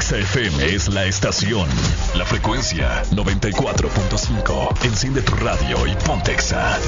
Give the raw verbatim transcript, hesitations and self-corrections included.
Exa F M es la estación. La frecuencia noventa y cuatro punto cinco. Enciende tu radio y ponte Exa.